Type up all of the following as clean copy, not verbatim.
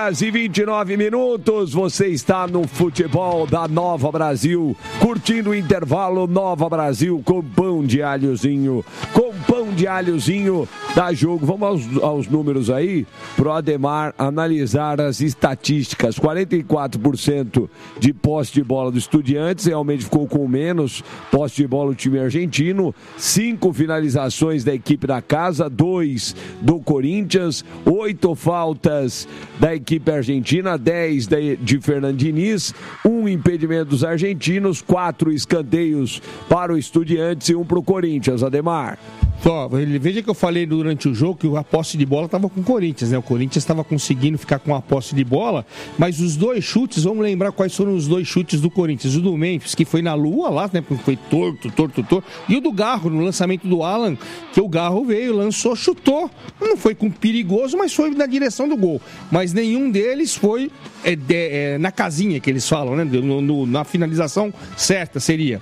horas e 29 minutos. Você está no futebol da Nova Brasil, curtindo o intervalo Nova Brasil com pão de alhozinho. Com pão de alhozinho dá jogo. Vamos aos números aí pro Ademar analisar as estatísticas. 44% de posse de bola do Estudiantes, realmente ficou com menos posse de bola o time argentino. 5 finalizações da equipe da casa, 2 do Corinthians, 8 faltas da equipe argentina, 10 de Fernando Diniz, 1 impedimento dos argentinos, 4 escanteios para o Estudiantes e 1 para o Corinthians. Ademar. Veja que eu falei durante o jogo que a posse de bola estava com o Corinthians, né? O Corinthians estava conseguindo ficar com a posse de bola, mas os 2 chutes, vamos lembrar quais foram os 2 chutes do Corinthians. O do Memphis, que foi na lua lá, né? Porque foi torto. E o do Garro, no lançamento do Alan, que o Garro veio, lançou, chutou. Não foi com perigoso, mas foi na direção do gol. Mas nenhum deles foi na casinha que eles falam, né? Na finalização certa seria.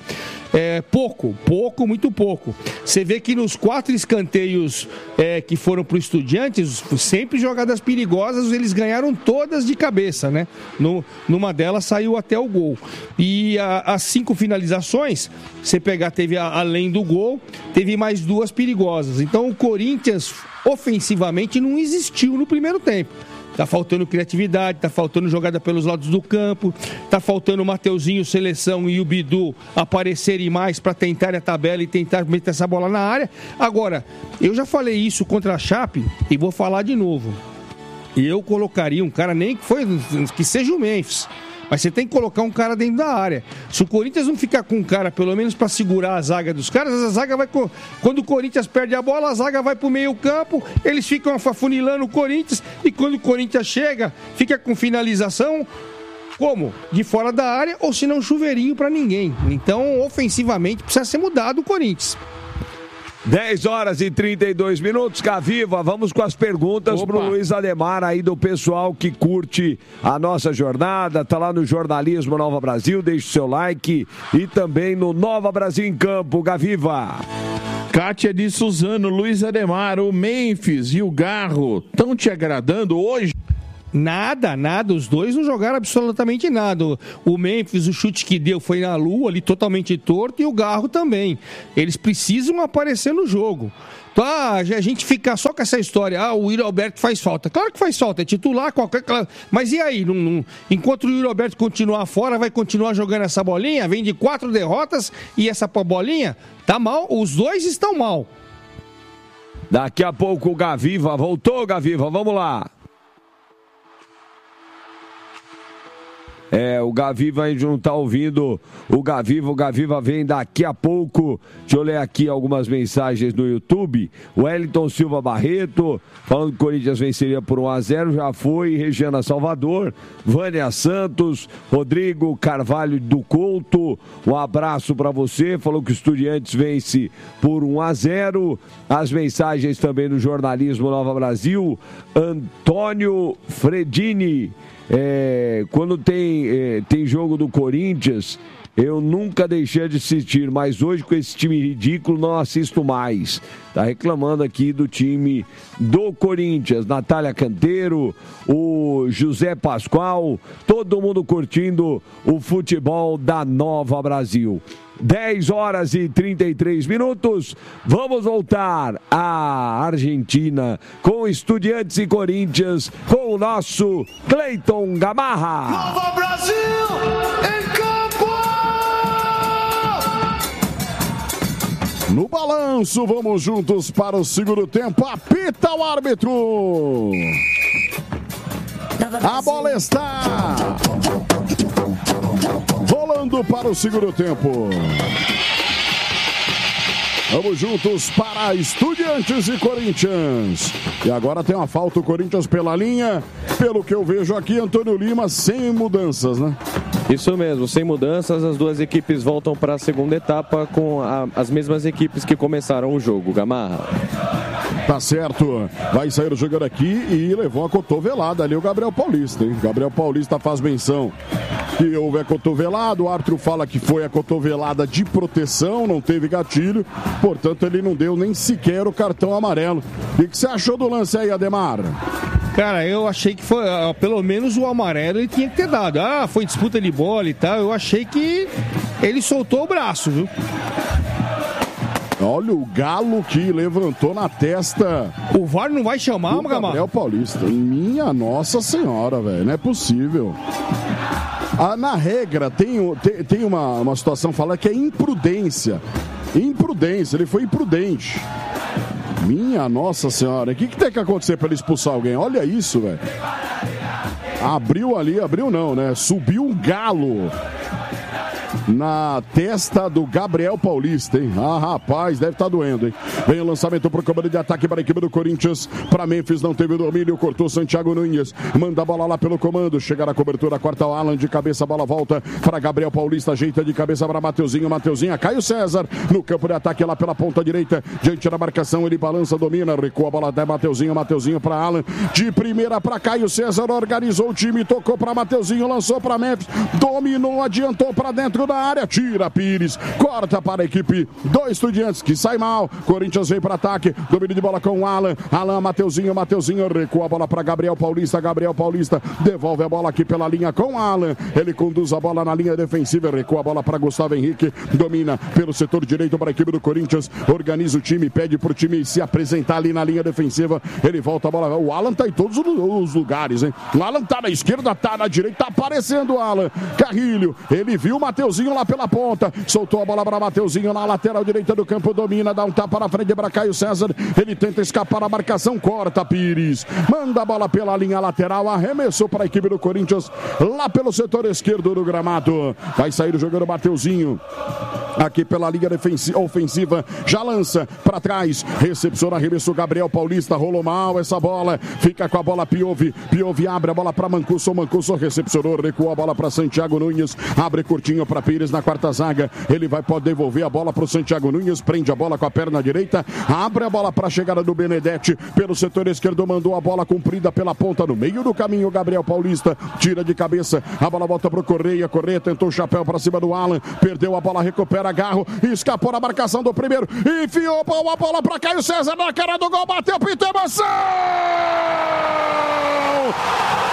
Muito pouco. Você vê que nos 4 escanteios que foram para o Estudiantes, sempre jogadas perigosas, eles ganharam todas de cabeça, né? Numa delas saiu até o gol. E as 5 finalizações, você pegar, teve além do gol, teve mais 2 perigosas. Então o Corinthians, ofensivamente, não existiu no primeiro tempo. Tá faltando criatividade, tá faltando jogada pelos lados do campo, tá faltando o Mateuzinho, Seleção e o Bidu aparecerem mais para tentar a tabela e tentar meter essa bola na área. Agora, eu já falei isso contra a Chape e vou falar de novo. Eu colocaria um cara, nem que seja o Memphis, mas você tem que colocar um cara dentro da área. Se o Corinthians não ficar com um cara, pelo menos para segurar a zaga dos caras, a zaga vai... Quando o Corinthians perde a bola, a zaga vai pro meio campo, eles ficam afunilando o Corinthians, e quando o Corinthians chega, fica com finalização, como? De fora da área, ou se não, chuveirinho para ninguém. Então, ofensivamente, precisa ser mudado o Corinthians. 10 horas e 32 minutos, Gaviva, vamos com as perguntas pro Luiz Ademar aí do pessoal que curte a nossa jornada, tá lá no Jornalismo Nova Brasil, deixe o seu like e também no Nova Brasil em Campo, Gaviva. Kátia de Suzano, Luiz Ademar, o Memphis e o Garro estão te agradando hoje? Nada, os 2 não jogaram absolutamente nada. O Memphis, o chute que deu foi na lua, ali totalmente torto, e o Garro também. Eles precisam aparecer no jogo. Então, a gente fica só com essa história, o Yuri Alberto faz falta. Claro que faz falta, é titular, mas e aí? Enquanto o Yuri Alberto continuar fora, vai continuar jogando essa bolinha? Vem de 4 derrotas e essa bolinha tá mal, os 2 estão mal. Daqui a pouco o Gaviva, voltou Gaviva, vamos lá. O Gaviva, a gente não tá ouvindo o Gaviva vem daqui a pouco. Deixa eu ler aqui algumas mensagens no YouTube. Wellington Silva Barreto, falando que o Corinthians venceria por 1-0, já foi. Regiana Salvador, Vânia Santos, Rodrigo Carvalho do Couto, um abraço para você, falou que o Estudiantes vence por 1-0. As mensagens também no Jornalismo Nova Brasil, Antônio Fredini, quando tem jogo do Corinthians, eu nunca deixei de assistir, mas hoje com esse time ridículo não assisto mais. Tá reclamando aqui do time do Corinthians. Natália Canteiro, o José Pascoal, todo mundo curtindo o futebol da Nova Brasil. 10 horas e 33 minutos. Vamos voltar à Argentina com Estudiantes e Corinthians com o nosso Cleiton Gamarra. Nova Brasil em campo! No balanço, vamos juntos para o segundo tempo. Apita o árbitro. A bola está rolando para o segundo tempo. Vamos juntos para Estudiantes e Corinthians. E agora tem uma falta, o Corinthians pela linha. Pelo que eu vejo aqui, Antônio Lima, sem mudanças, né? Isso mesmo, sem mudanças, as duas equipes voltam para a segunda etapa com as mesmas equipes que começaram o jogo. Gamarra. Tá certo, vai sair o jogador aqui e levou a cotovelada ali o Gabriel Paulista, hein? Gabriel Paulista faz menção que houve a cotovelada, o árbitro fala que foi a cotovelada de proteção, não teve gatilho, portanto ele não deu nem sequer o cartão amarelo. O que você achou do lance aí, Ademar? Cara, eu achei que foi, pelo menos o amarelo ele tinha que ter dado. Foi disputa de bola e tal. Eu achei que ele soltou o braço, viu? Olha o Galo que levantou na testa. O VAR não vai chamar, Gabriel Paulista. Minha Nossa Senhora, velho. Não é possível. Na regra, tem uma situação falando que é imprudência. Imprudência, ele foi imprudente. Minha Nossa Senhora, o que tem que acontecer para ele expulsar alguém? Olha isso, velho. Abriu não, né? Subiu um galo na testa do Gabriel Paulista, hein? Rapaz, deve estar doendo, hein? Vem o lançamento pro comando de ataque para a equipe do Corinthians. Para Memphis, não teve domínio, cortou Santiago Nunes. Manda a bola lá pelo comando. Chega na cobertura, corta o Alan de cabeça, a bola volta para Gabriel Paulista. Ajeita de cabeça para Mateuzinho. Mateuzinho, Caio César no campo de ataque lá pela ponta direita. Diante da marcação, ele balança, domina, recua a bola até Mateuzinho. Mateuzinho para Alan. De primeira para Caio César, organizou o time, tocou para Mateuzinho, lançou para Memphis, dominou, adiantou para dentro da área, tira Pires, corta para a equipe do Estudiantes, que sai mal. Corinthians vem para ataque, domínio de bola com o Alan, Mateuzinho recua a bola para Gabriel Paulista devolve a bola aqui pela linha com o Alan, ele conduz a bola na linha defensiva, recua a bola para Gustavo Henrique, domina pelo setor direito para a equipe do Corinthians, organiza o time, pede para o time se apresentar ali na linha defensiva, ele volta a bola, o Alan tá em todos os lugares, hein? O Alan tá na esquerda, tá na direita, tá aparecendo o Alan, Carrilho, ele viu o Mateuzinho lá pela ponta, soltou a bola para Mateuzinho na lateral direita do campo, domina, dá um tapa na frente para Caio César, ele tenta escapar a marcação, corta Pires, manda a bola pela linha lateral, arremessou para a equipe do Corinthians, lá pelo setor esquerdo do gramado, vai sair o jogador Mateuzinho, aqui pela linha ofensiva, já lança para trás, recepciona, arremessou Gabriel Paulista, rolou mal essa bola, fica com a bola Piove abre a bola para Mancuso recepcionou, recuou a bola para Santiago Nunes, abre curtinho para Pires na quarta zaga, ele pode devolver a bola para o Santiago Nunes, prende a bola com a perna direita, abre a bola para a chegada do Benedetti, pelo setor esquerdo, mandou a bola comprida pela ponta, no meio do caminho, Gabriel Paulista, tira de cabeça, a bola volta para o Correia tentou o chapéu para cima do Alan, perdeu a bola, recupera Garro, escapou na marcação do primeiro, enfiou a bola para Caio César na cara do gol, bateu, pintou, emoção!